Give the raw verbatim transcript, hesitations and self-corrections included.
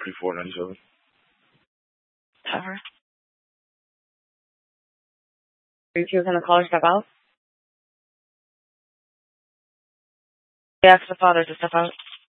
three four nine seven. Cover. Are you choosing the caller to step out? Ask the father to step out.